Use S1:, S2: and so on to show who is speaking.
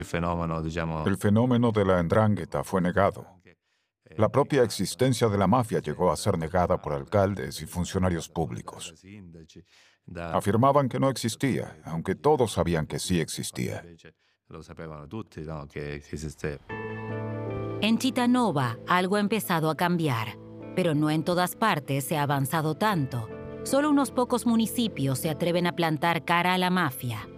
S1: El fenómeno de la 'ndrangheta fue negado. La propia existencia de la mafia llegó a ser negada por alcaldes y funcionarios públicos. Afirmaban que no existía, aunque todos sabían que sí existía.
S2: En Chitanova, algo ha empezado a cambiar, pero no en todas partes se ha avanzado tanto. Solo unos pocos municipios se atreven a plantar cara a la mafia.